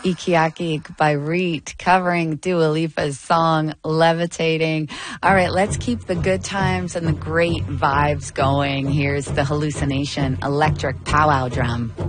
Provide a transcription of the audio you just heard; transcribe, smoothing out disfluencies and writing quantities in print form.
Ikiakik by Reet, covering Dua Lipa's song Levitating. All right, let's keep the good times and the great vibes going. Here's the Hallucination electric powwow drum.